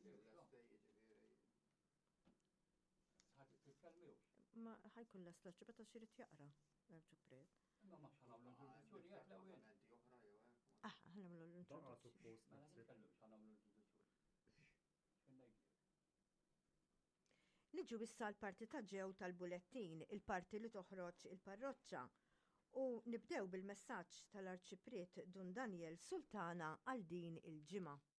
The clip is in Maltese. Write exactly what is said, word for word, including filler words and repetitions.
Ma ħajkun l-eslaċ, bata xirit jaqra, l-ċupret. Ma ma xanamlu l-introduzzjoni għak l-ewel. Ah, ħanamlu Daqatu l-introduzzjoni. post Ma naqsib. xanamlu l-introduzzjoni. X'għandek? Niġu issa l-parti ta' ġew tal-bulettin, il-parti li toħroġ il-parroċċa. U nibdew bil-messaġġ tal-Arċipriet Dun Daniel Sultana għal din il-ġimgħa.